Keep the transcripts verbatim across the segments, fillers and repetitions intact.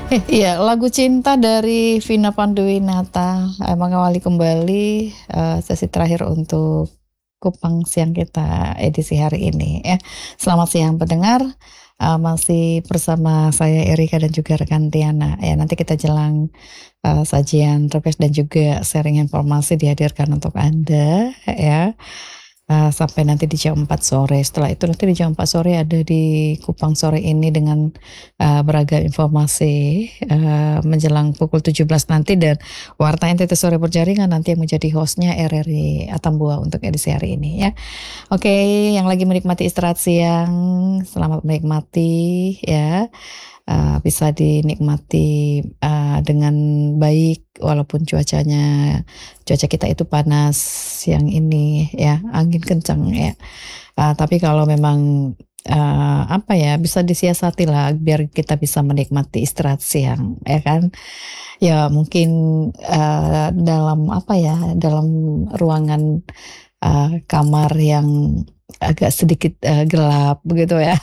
Eh, iya, lagu Cinta dari Vina Panduwinata eh, mengawali kembali eh, sesi terakhir untuk Kupang Siang kita edisi hari ini ya. Selamat siang pendengar, eh, masih bersama saya Erika dan juga rekan Tiana. Ya, nanti kita jelang eh, sajian request dan juga sharing informasi dihadirkan untuk Anda ya. Uh, sampai nanti di jam empat sore. Setelah itu nanti di jam empat sore ada di Kupang Sore ini dengan uh, beragam informasi uh, menjelang pukul tujuh belas nanti, dan Warta N T T Sore Berjaringan nanti yang menjadi hostnya R R I Atambua untuk edisi hari ini ya. Oke, yang lagi menikmati istirahat siang, selamat menikmati ya. Uh, bisa dinikmati uh, dengan baik walaupun cuacanya cuaca kita itu panas siang ini ya, angin kencang ya. Uh, tapi kalau memang uh, apa ya, bisa disiasati lah biar kita bisa menikmati istirahat siang ya kan. Ya mungkin uh, dalam apa ya, dalam ruangan uh, kamar yang agak sedikit uh, gelap begitu ya.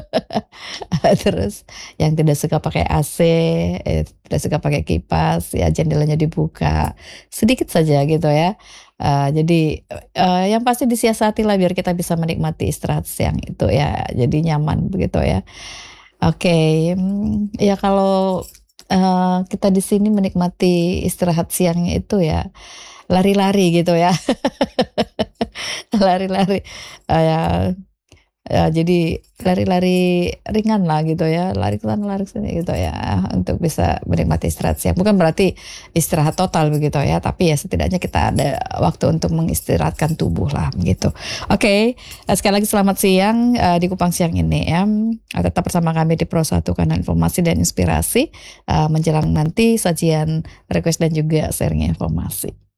Terus yang tidak suka pakai A C, eh, tidak suka pakai kipas, ya jendelanya dibuka sedikit saja gitu ya. Uh, jadi uh, yang pasti disiasati lah biar kita bisa menikmati istirahat siang itu ya, jadi nyaman begitu ya. Oke, okay. Ya kalau uh, kita di sini menikmati istirahat siangnya itu ya lari-lari gitu ya. Lari-lari uh, ya. Ya, jadi lari-lari ringan lah gitu ya, lari ke sana lari ke sini gitu ya, untuk bisa menikmati istirahat siang. Bukan berarti istirahat total begitu ya, tapi ya setidaknya kita ada waktu untuk mengistirahatkan tubuh lah gitu. Oke, okay. Sekali lagi selamat siang uh, di Kupang Siang ini ya. Tetap bersama kami di Pro satu Kanal Informasi dan Inspirasi uh, menjelang nanti sajian request dan juga sharing informasi.